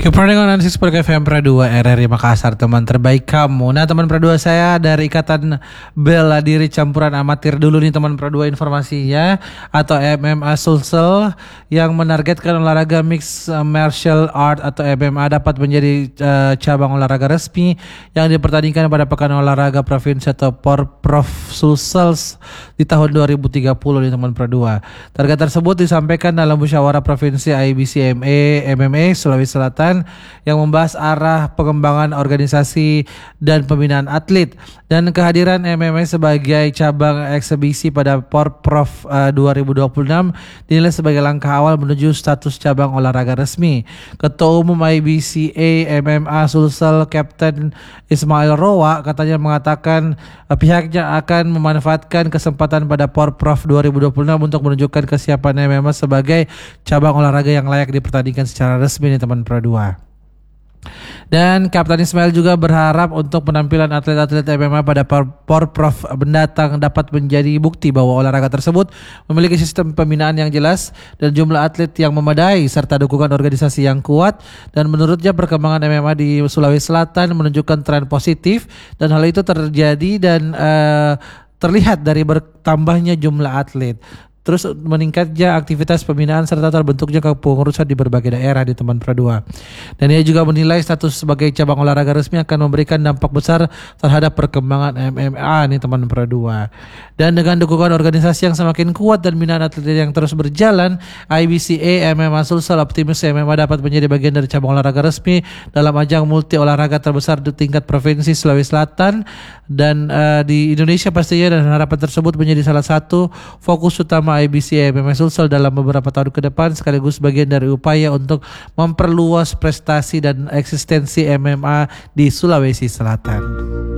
Kepentingan analisis sebagai FM Pradua RRI Makassar, teman terbaik kamu. Nah, teman Pradua, saya dari Ikatan Bela Diri Campuran Amatir dulu nih teman Pradua informasinya, atau MMA Sulsel yang menargetkan olahraga Mixed Martial Art atau MMA dapat menjadi cabang olahraga resmi yang dipertandingkan pada Pekan Olahraga Provinsi atau Porprov Sulsel di tahun 2030 nih teman Pradua. Target tersebut disampaikan dalam musyawarah Provinsi IBCMA MMA Sulawesi Selatan yang membahas arah pengembangan organisasi dan pembinaan atlet, dan kehadiran MMA sebagai cabang eksebisi pada Porprov 2026 dinilai sebagai langkah awal menuju status cabang olahraga resmi. Ketua Umum IBCA MMA Sulsel Kapten Ismail Rowa katanya mengatakan pihaknya akan memanfaatkan kesempatan pada Porprov 2026 untuk menunjukkan kesiapan MMA sebagai cabang olahraga yang layak dipertandingkan secara resmi nih teman Pradua. Dan Kapten Ismail juga berharap untuk penampilan atlet-atlet MMA pada Porprov mendatang dapat menjadi bukti bahwa olahraga tersebut memiliki sistem pembinaan yang jelas dan jumlah atlet yang memadai serta dukungan organisasi yang kuat. Dan menurutnya perkembangan MMA di Sulawesi Selatan menunjukkan tren positif, dan hal itu terjadi dan terlihat dari bertambahnya jumlah atlet, terus meningkatnya aktivitas pembinaan serta terbentuknya kepengurusan di berbagai daerah di teman Pradua. Dan ia juga menilai status sebagai cabang olahraga resmi akan memberikan dampak besar terhadap perkembangan MMA nih teman Pradua. Dan dengan dukungan organisasi yang semakin kuat dan binaan atlet yang terus berjalan, IBCA MMA Sulsel optimis MMA dapat menjadi bagian dari cabang olahraga resmi dalam ajang multi olahraga terbesar di tingkat provinsi Sulawesi Selatan dan di Indonesia pastinya, dan harapan tersebut menjadi salah satu fokus utama IBCA MMA Sulsel dalam beberapa tahun ke depan, sekaligus bagian dari upaya untuk memperluas prestasi dan eksistensi MMA di Sulawesi Selatan.